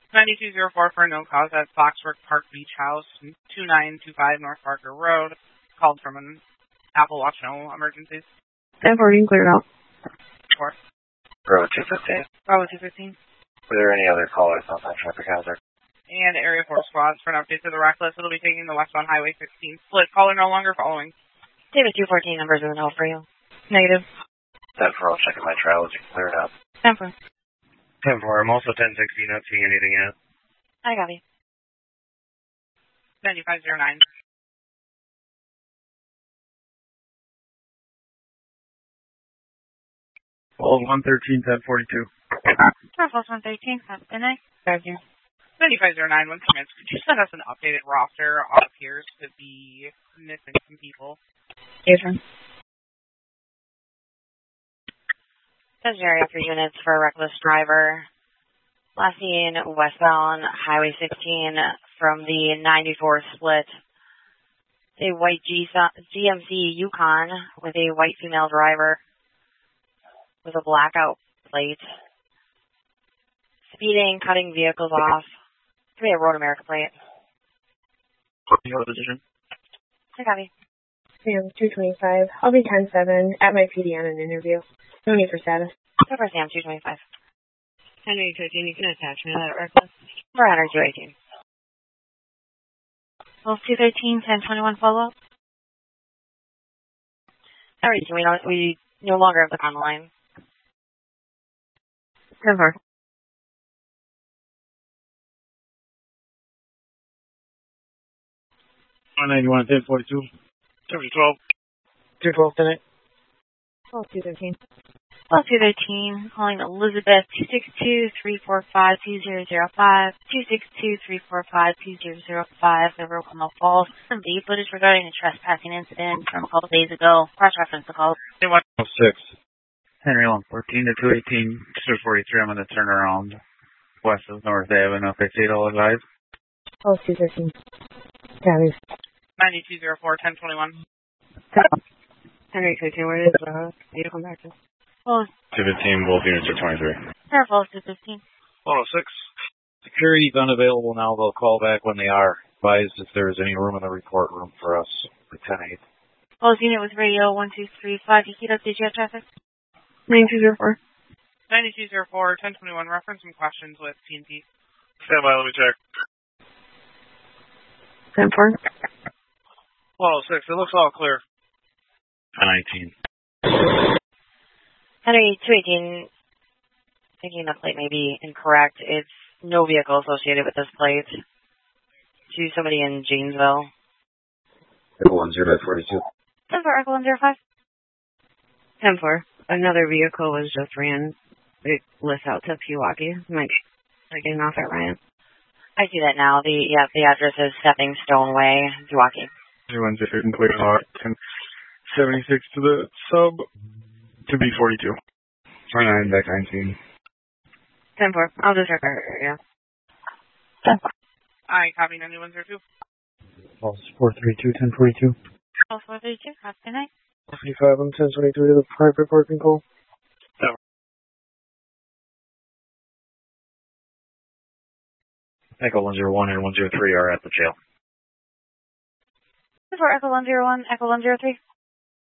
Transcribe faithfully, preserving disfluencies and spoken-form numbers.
ninety-two oh four for no cause at Foxbrook Park Beach House, two nine two five North Parker Road. Called from an Apple Watch, no emergencies. ten fourteen cleared out. Four. Bravo two fifteen. Bravo two fifteen. Were there any other callers on that traffic hazard? And Area four squads for an update to the rack list. It'll be taking the westbound Highway sixteen split. Caller no longer following. David two fourteen, numbers in the hole for you. Negative. ten four, I'll check my trailers. You cleared up. ten four. ten four, I'm also ten sixty, not seeing anything yet. I got you. ninety-five oh nine. Well, one thirteen, ten forty-two. Travel one thirteen, good night. Thank you. ninety-five oh nine, one commence. Could you send us an updated roster? All appears to be missing some people. Adrian. Area three units for a reckless driver. Last seen westbound Highway sixteen from the ninety-four split. A white G M C Yukon with a white female driver with a blackout plate. Speeding, cutting vehicles off. Could be a Road America plate. You have a position? I got you. Sam, two twenty-five. I'll be ten seven at my P D on an interview. No need for status. Over Sam, two twenty-five. Henry thirteen, you can attach me to that reckless. We're on our two eighteen. Well, two thirteen, ten twenty-one follow-up. Alright, so we, know, we no longer have the on the line. ten four. one ninety-one, ten forty-two. two twelve. two twelve tonight. Oh, two thirteen. Well, two thirteen, calling Elizabeth, two six two, three four five, two zero zero five, two six two, three four five, two zero zero five, the Oklahoma Falls. Some V footage regarding a trespassing incident from a couple days ago. Cross-reference the call. oh six. Henry one fourteen to two eighteen, two forty-three. I'm going to turn around west of North Avenue. If I see it, I'll advise. Oh, two thirteen. Copy. ninety-two oh four, ten twenty-one. Henry thirteen, where is uh, you come back to? Oh, two fifteen, both units are twenty-three. Careful, two fifteen. one oh six. Security's unavailable now. They'll call back when they are. Advised if there's any room in the report room for us for ten eight. Well, unit with radio one two three five. You heat up the jet traffic? ninety-two oh four. ninety-two oh four, ten twenty-one. Reference and questions with T N T. Stand by, let me check. ten four. one oh six, it looks all clear. nineteen. Henry two eighteen, thinking the plate may be incorrect. It's no vehicle associated with this plate. To somebody in Janesville. Echo one zero forty-two. ten four, Echo one zero five. ten four. Another vehicle was just ran. It lists out to Pewaukee. Like, they're getting off at Ryan. I see that now. The yeah, the address is Stepping Stone Way, Pewaukee. Everyone's in clear lot. ten seventy-six to the sub. To B forty-two. twenty-nine, back nineteen. ten four. I'll just record it, yeah. ten four. I copy ninety-one oh two. Pulse four three two, ten forty-two. Pulse four three two, have a good night. fifty-five and ten twenty-three to the private parking call. Echo one zero one and one zero three are at the jail. ten four, Echo one zero one, Echo one zero three.